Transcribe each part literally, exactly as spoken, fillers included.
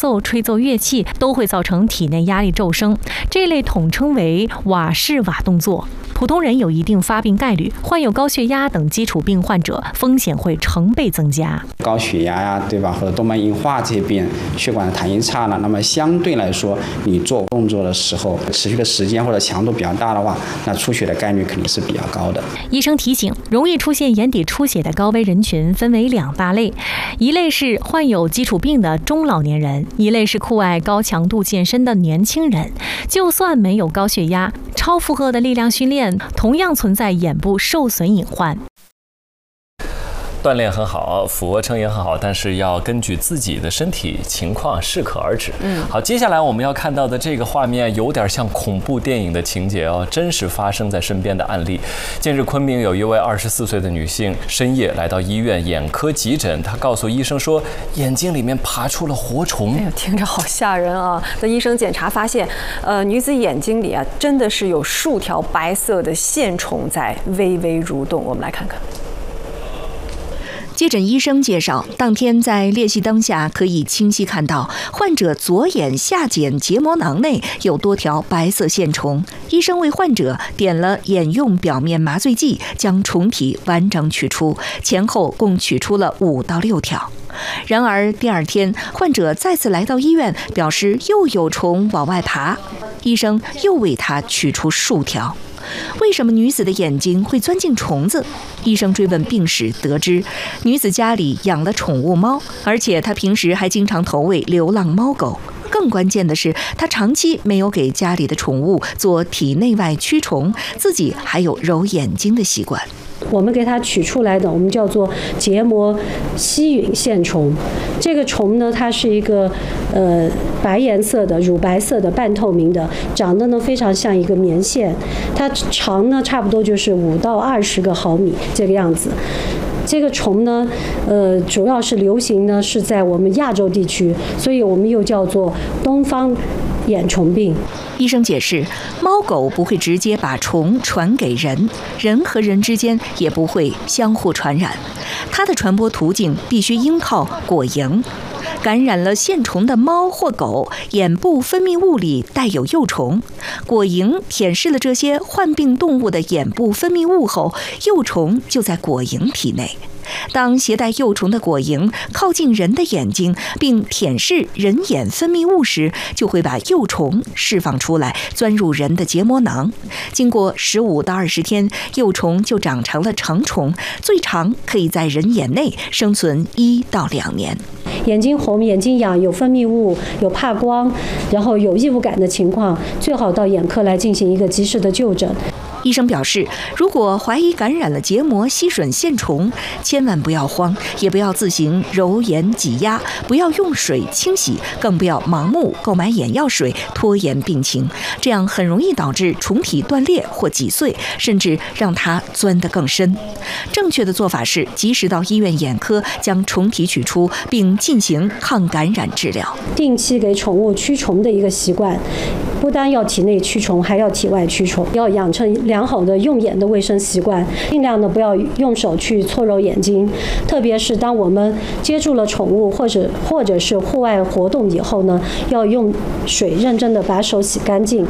嗽、吹奏乐器，都会造成体内压力骤升，这类统称为瓦氏瓦动作。普通人有一定发病概率，患有高血压等基础病患者风险会成倍增加。 高血压呀，对吧？或者动脉硬化这些病，血管的弹性差了，那么相对来说，你做动作的时候，持续的时间或者强度比较大的话，那出血的概率肯定是比较高的。 医生提醒，容易出现眼底出血的高危人群分为两大类，一类是患有基础病的中老年人，一类是酷爱高强度健身的年轻人。就算没有高血压，超负荷的力量训练同样存在眼部受损隐患。 锻炼很好，俯卧撑也很好，但是要根据自己的身体情况适可而止。嗯，好，接下来我们要看到的这个画面有点像恐怖电影的情节哦，真实发生在身边的案例。近日，昆明有一位二十四岁的女性，深夜来到医院眼科急诊，她告诉医生说，眼睛里面爬出了活虫。 哎呦，听着好吓人啊！那医生检查发现，呃，女子眼睛里啊，真的是有数条白色的线虫在微微蠕动。我们来看看。 接诊医生介绍，当天在裂隙灯下可以清晰看到患者左眼下睑结膜囊内有多条白色线虫。医生为患者点了眼用表面麻醉剂，将虫体完整取出，前后共取出了五到六条。然而第二天，患者再次来到医院，表示又有虫往外爬，医生又为他取出数条。为什么女子的眼睛会钻进虫子？医生追问病史，得知女子家里养了宠物猫，而且她平时还经常投喂流浪猫狗。更关键的是，她长期没有给家里的宠物做体内外驱虫，自己还有揉眼睛的习惯。 我们给它取出来的，我们叫做结膜吸吮线虫。这个虫呢，它是一个呃白颜色的、乳白色的、半透明的，长得呢非常像一个棉线。它长呢差不多就是五到二十个毫米这个样子。这个虫呢，呃，主要是流行呢是在我们亚洲地区，所以我们又叫做东方眼虫病。 医生解释，猫狗不会直接把虫传给人，人和人之间也不会相互传染，它的传播途径必须依靠果蝇。感染了线虫的猫或狗，眼部分泌物里带有幼虫，果蝇舔舐了这些患病动物的眼部分泌物后，幼虫就在果蝇体内。当携带幼虫的果蝇靠近人的眼睛并舔舐人眼分泌物时，就会把幼虫释放出来，钻入人的结膜囊。经过十五到二十天，幼虫就长成了成虫，最长可以在人眼内生存一到两年。 眼睛红、眼睛痒、有分泌物、有怕光，然后有异物感的情况，最好到眼科来进行一个及时的就诊。 医生表示，如果怀疑感染了结膜吸吮线虫，千万不要慌，也不要自行揉眼挤压，不要用水清洗，更不要盲目购买眼药水拖延病情，这样很容易导致虫体断裂或挤碎，甚至让它钻得更深。正确的做法是及时到医院眼科将虫体取出，并进行抗感染治疗。 定期给宠物驱虫的一个习惯，不单要体内驱虫，还要体外驱虫，要养成良好的用眼的卫生习惯，尽量的不要用手去搓揉眼睛，特别是当我们接触了宠物或者或者是户外活动以后呢，要用水认真的把手洗干净。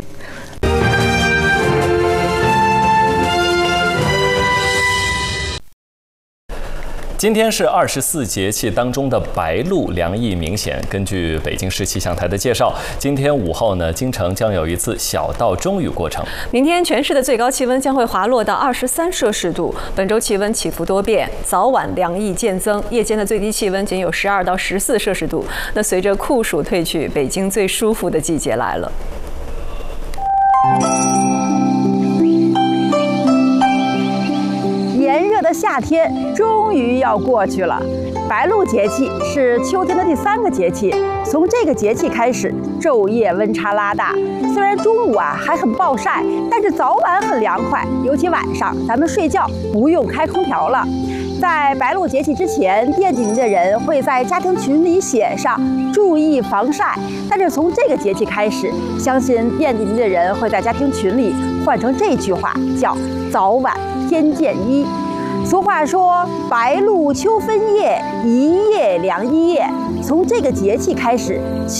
今天是二十四节气当中的白露，凉意明显。根据北京市气象台的介绍，今天午后呢，京城将有一次小到中雨过程。 明天全市的最高气温将会滑落到二十三摄氏度。本周气温起伏多变，早晚凉意渐增，夜间的最低气温仅有十二到十四摄氏度。那随着酷暑退去，北京最舒服的季节来了。 炎热的夏天终于要过去了，白露节气是秋天的第三个节气。从这个节气开始，昼夜温差拉大。虽然中午啊还很暴晒，但是早晚很凉快，尤其晚上咱们睡觉不用开空调了。在白露节气之前，店里的人会在家庭群里写上注意防晒，但是从这个节气开始，相信店里的人会在家庭群里换成这句话，叫早晚天见衣。俗话说，白露秋分夜，一夜凉一夜。从这个节气开始，